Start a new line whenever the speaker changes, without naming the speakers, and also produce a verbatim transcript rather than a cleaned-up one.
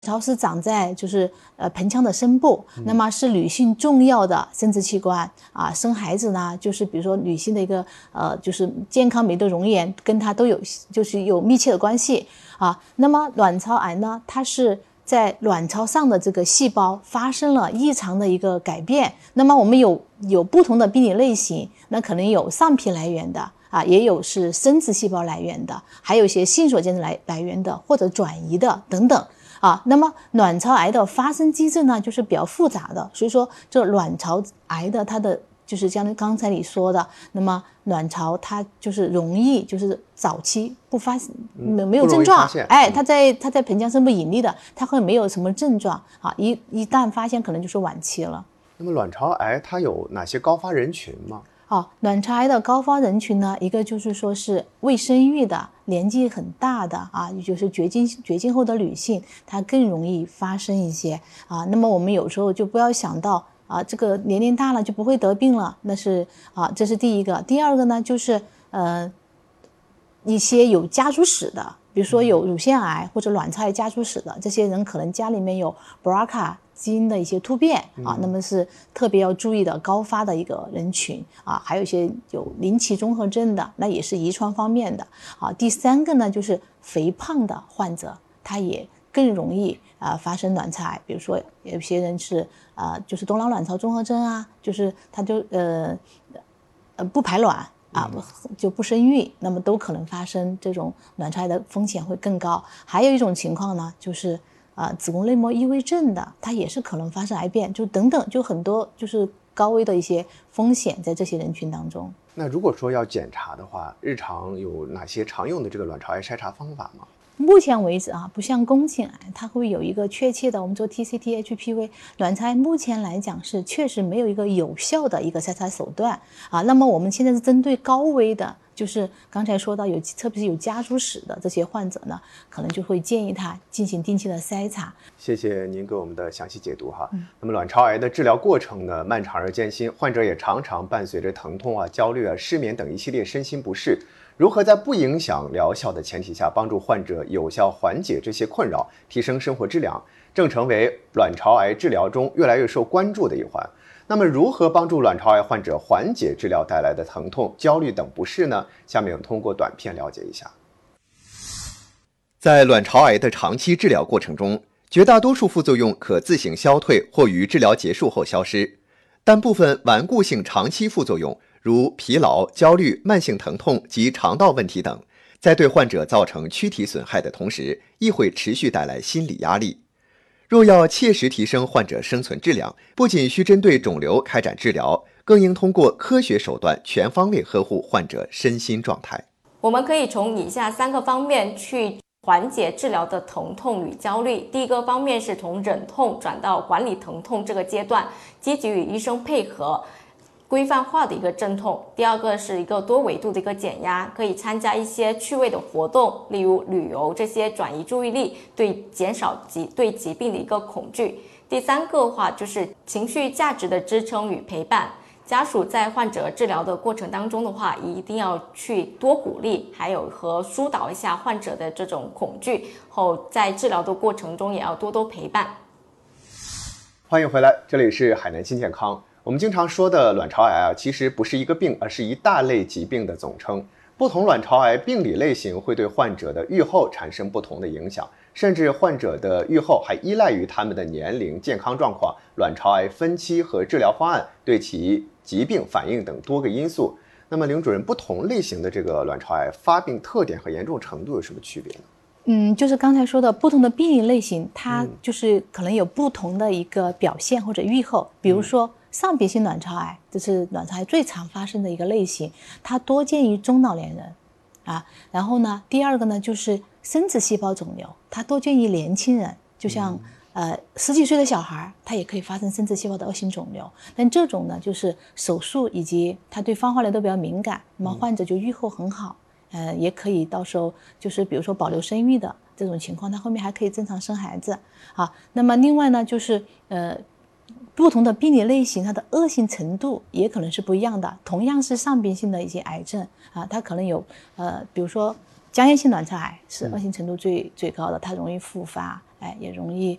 巢是长在就是呃盆腔的深部，那么是女性重要的生殖器官啊，生孩子呢，就是比如说女性的一个呃就是健康美的容颜跟它都有就是有密切的关系啊。那么卵巢癌呢，它是在卵巢上的这个细胞发生了异常的一个改变，那么我们有有不同的病理类型，那可能有上皮来源的啊，也有是生殖细胞来源的，还有一些性所见的来来源的或者转移的等等。啊，那么卵巢癌的发生机制呢，就是比较复杂的，所以说这卵巢癌的它的就是像刚才你说的，那么卵巢它就是容易就是早期不发没没有症状，哎，它在它在盆腔深部隐匿的，它会没有什么症状啊，一一旦发现可能就是晚期了。
那么卵巢癌它有哪些高发人群吗？
哦，卵巢癌的高发人群呢，一个就是说是未生育的、年纪很大的啊，也就是绝经绝经后的女性，她更容易发生一些啊。那么我们有时候就不要想到啊，这个年龄大了就不会得病了，那是啊，这是第一个。第二个呢，就是呃一些有家族史的，比如说有乳腺癌或者卵巢癌家族史的，这些人可能家里面有 B R C A 基因的一些突变啊，那么是特别要注意的高发的一个人群啊，还有一些有林奇综合症的，那也是遗传方面的啊。第三个呢，就是肥胖的患者，他也更容易啊发生卵巢癌，比如说有些人是啊就是多囊卵巢综合征啊，就是他就呃呃不排卵啊，就不生育，那么都可能发生这种卵巢癌的风险会更高。还有一种情况呢，就是啊，子宫内膜异位症的，它也是可能发生癌变，就等等，就很多就是高危的一些风险在这些人群当中。
那如果说要检查的话，日常有哪些常用的这个卵巢癌筛查方法吗？
目前为止啊，不像宫颈癌，它会有一个确切的，我们做 T C T、H P V， 卵巢癌目前来讲是确实没有一个有效的一个筛查手段啊。那么我们现在是针对高危的，就是刚才说到有，特别是有家族史的这些患者呢，可能就会建议他进行定期的筛查。
谢谢您给我们的详细解读哈。嗯、那么卵巢癌的治疗过程呢，漫长而艰辛，患者也常常伴随着疼痛啊、焦虑啊、失眠等一系列身心不适。如何在不影响疗效的前提下，帮助患者有效缓解这些困扰，提升生活质量，正成为卵巢癌治疗中越来越受关注的一环。那么如何帮助卵巢癌患者缓解治疗带来的疼痛、焦虑等不适呢？下面我们通过短片了解一下。在卵巢癌的长期治疗过程中，绝大多数副作用可自行消退或于治疗结束后消失，但部分顽固性长期副作用如疲劳、焦虑、慢性疼痛及肠道问题等，在对患者造成躯体损害的同时，亦会持续带来心理压力。若要切实提升患者生存质量，不仅需针对肿瘤开展治疗，更应通过科学手段全方位呵护患者身心状态。
我们可以从以下三个方面去缓解治疗的疼痛与焦虑。第一个方面是从忍痛转到管理疼痛这个阶段，积极与医生配合，规范化的一个镇痛。第二个是一个多维度的一个减压，可以参加一些趣味的活动，例如旅游，这些转移注意力，对减少疾对疾病的一个恐惧。第三个的话就是情绪价值的支撑与陪伴。家属在患者治疗的过程当中的话，一定要去多鼓励，还有和疏导一下患者的这种恐惧，后在治疗的过程中也要多多陪伴。
欢迎回来，这里是海南新健康。我们经常说的卵巢癌啊，其实不是一个病，而是一大类疾病的总称。不同卵巢癌病理类型会对患者的预后产生不同的影响，甚至患者的预后还依赖于他们的年龄、健康状况、卵巢癌分期和治疗方案对其疾病反应等多个因素。那么林主任，不同类型的这个卵巢癌发病特点和严重程度有什么区别呢？
嗯，就是刚才说的不同的病理类型，它就是可能有不同的一个表现或者预后。比如说上皮性卵巢癌，这是卵巢癌最常发生的一个类型，它多见于中老年人啊。然后呢，第二个呢就是生殖细胞肿瘤，它多见于年轻人，就像呃十几岁的小孩，它也可以发生生殖细胞的恶性肿瘤。但这种呢，就是手术以及它对芳化疗都比较敏感，那么患者就预后很好。呃，也可以到时候就是比如说保留生育的这种情况，他后面还可以正常生孩子啊。那么另外呢，就是呃不同的病理类型，它的恶性程度也可能是不一样的。同样是上皮性的一些癌症啊，它可能有呃比如说浆液性卵巢癌是恶性程度最、嗯、最高的，它容易复发。 哎，也容易